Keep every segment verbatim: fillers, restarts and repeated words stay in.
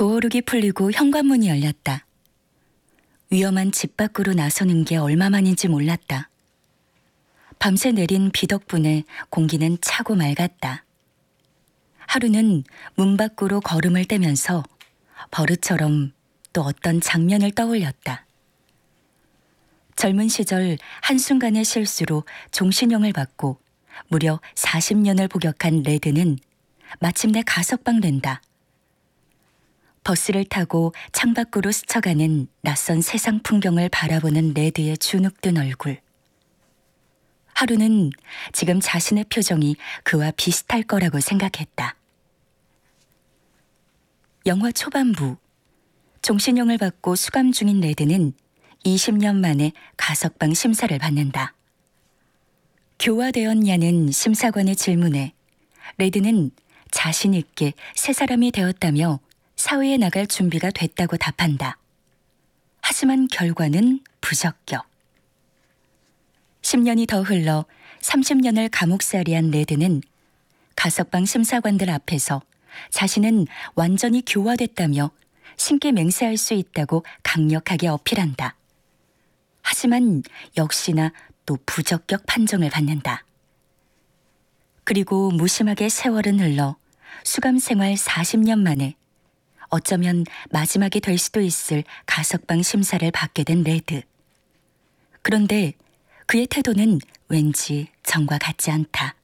도어룩이 풀리고 현관문이 열렸다. 위험한 집 밖으로 나서는 게 얼마만인지 몰랐다. 밤새 내린 비 덕분에 공기는 차고 맑았다. 하루는 문 밖으로 걸음을 떼면서 버릇처럼 또 어떤 장면을 떠올렸다. 젊은 시절 한순간의 실수로 종신형을 받고 무려 사십 년을 복역한 레드는 마침내 가석방 된다. 버스를 타고 창밖으로 스쳐가는 낯선 세상 풍경을 바라보는 레드의 주눅든 얼굴. 하루는 지금 자신의 표정이 그와 비슷할 거라고 생각했다. 영화 초반부, 종신형을 받고 수감 중인 레드는 이십 년 만에 가석방 심사를 받는다. 교화되었냐는 심사관의 질문에 레드는 자신 있게 새 사람이 되었다며 사회에 나갈 준비가 됐다고 답한다. 하지만 결과는 부적격. 십 년이 더 흘러 삼십 년을 감옥살이한 레드는 가석방 심사관들 앞에서 자신은 완전히 교화됐다며 신께 맹세할 수 있다고 강력하게 어필한다. 하지만 역시나 또 부적격 판정을 받는다. 그리고 무심하게 세월은 흘러 수감 생활 사십 년 만에 어쩌면 마지막이 될 수도 있을 가석방 심사를 받게 된 레드. 그런데 그의 태도는 왠지 전과 같지 않다.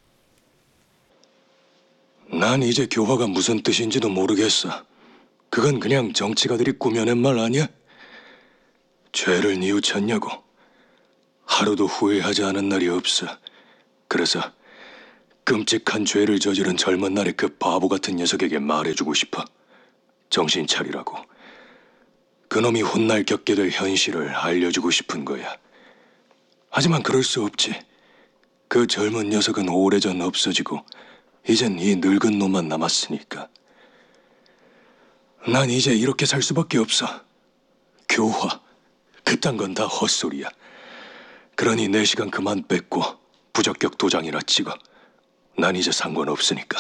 난 이제 교화가 무슨 뜻인지도 모르겠어. 그건 그냥 정치가들이 꾸며낸 말 아니야? 죄를 뉘우쳤냐고. 하루도 후회하지 않은 날이 없어. 그래서 끔찍한 죄를 저지른 젊은 날의 그 바보 같은 녀석에게 말해주고 싶어. 정신 차리라고. 그놈이 훗날 겪게 될 현실을 알려주고 싶은 거야. 하지만 그럴 수 없지. 그 젊은 녀석은 오래전 없어지고 이젠 이 늙은 놈만 남았으니까. 난 이제 이렇게 살 수밖에 없어. 교화, 그딴 건 다 헛소리야. 그러니 내 시간 그만 뺏고 부적격 도장이나 찍어. 난 이제 상관없으니까.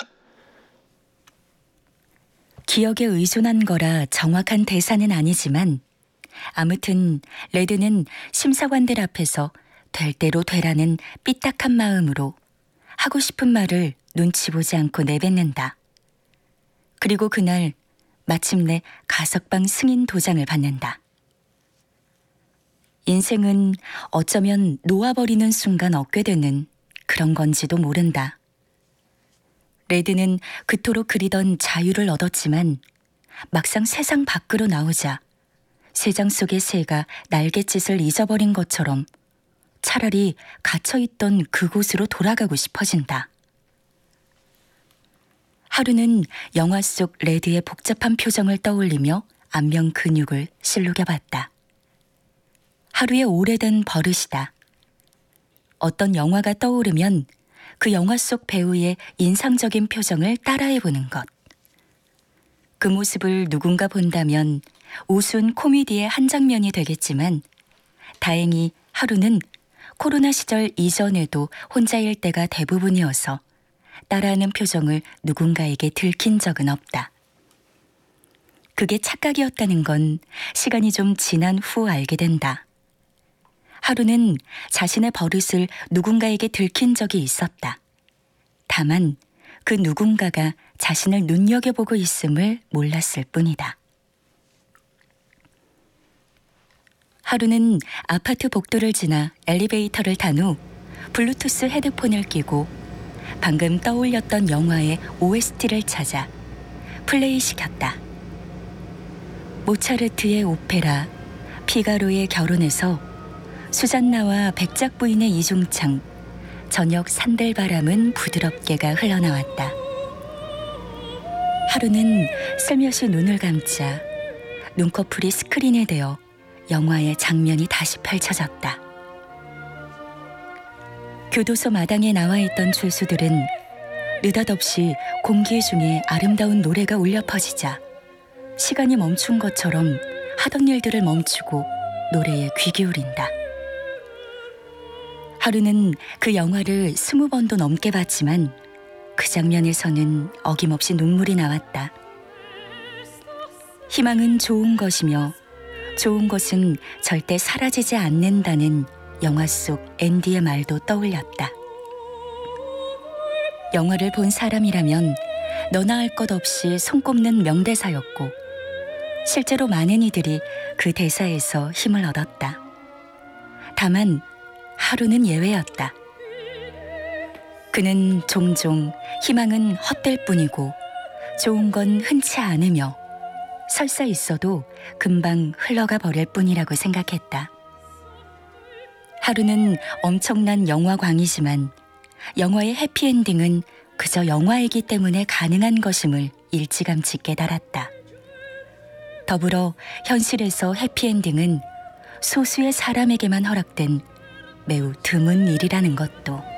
기억에 의존한 거라 정확한 대사는 아니지만 아무튼 레드는 심사관들 앞에서 될 대로 되라는 삐딱한 마음으로 하고 싶은 말을 눈치 보지 않고 내뱉는다. 그리고 그날 마침내 가석방 승인 도장을 받는다. 인생은 어쩌면 놓아버리는 순간 얻게 되는 그런 건지도 모른다. 레드는 그토록 그리던 자유를 얻었지만 막상 세상 밖으로 나오자 세장 속의 새가 날갯짓을 잊어버린 것처럼 차라리 갇혀있던 그곳으로 돌아가고 싶어진다. 하루는 영화 속 레드의 복잡한 표정을 떠올리며 안면 근육을 실룩여봤다. 하루의 오래된 버릇이다. 어떤 영화가 떠오르면 그 영화 속 배우의 인상적인 표정을 따라해보는 것. 그 모습을 누군가 본다면 우스운 코미디의 한 장면이 되겠지만 다행히 하루는 코로나 시절 이전에도 혼자일 때가 대부분이어서 따라하는 표정을 누군가에게 들킨 적은 없다. 그게 착각이었다는 건 시간이 좀 지난 후 알게 된다. 하루는 자신의 버릇을 누군가에게 들킨 적이 있었다. 다만 그 누군가가 자신을 눈여겨보고 있음을 몰랐을 뿐이다. 하루는 아파트 복도를 지나 엘리베이터를 탄 후 블루투스 헤드폰을 끼고 방금 떠올렸던 영화의 오에스티를 찾아 플레이시켰다. 모차르트의 오페라 피가로의 결혼에서 수잔나와 백작 부인의 이중창 저녁 산들바람은 부드럽게가 흘러나왔다. 하루는 슬며시 눈을 감자 눈꺼풀이 스크린에 대어 영화의 장면이 다시 펼쳐졌다. 교도소 마당에 나와 있던 죄수들은 느닷없이 공기 중에 아름다운 노래가 울려 퍼지자 시간이 멈춘 것처럼 하던 일들을 멈추고 노래에 귀 기울인다. 하루는 그 영화를 스무 번도 넘게 봤지만 그 장면에서는 어김없이 눈물이 나왔다. 희망은 좋은 것이며 좋은 것은 절대 사라지지 않는다는 영화 속 앤디의 말도 떠올렸다. 영화를 본 사람이라면 너나 할 것 없이 손꼽는 명대사였고 실제로 많은 이들이 그 대사에서 힘을 얻었다. 다만 하루는 예외였다. 그는 종종 희망은 헛될 뿐이고 좋은 건 흔치 않으며 설사 있어도 금방 흘러가 버릴 뿐이라고 생각했다. 하루는 엄청난 영화광이지만 영화의 해피엔딩은 그저 영화이기 때문에 가능한 것임을 일찌감치 깨달았다. 더불어 현실에서 해피엔딩은 소수의 사람에게만 허락된 매우 드문 일이라는 것도.